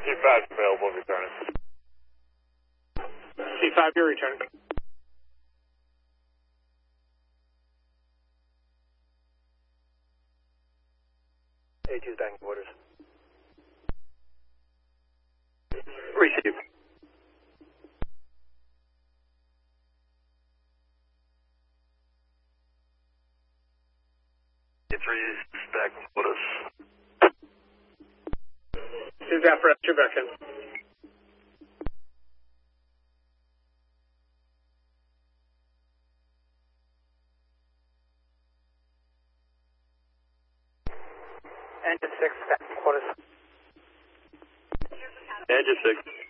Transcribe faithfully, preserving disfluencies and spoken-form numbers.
C five available, returning. C five, you're returning. A two's back in quarters. Receive. A three's back in quarters. Two's after us, you're back in. Engine six, back in quarters. Engine six.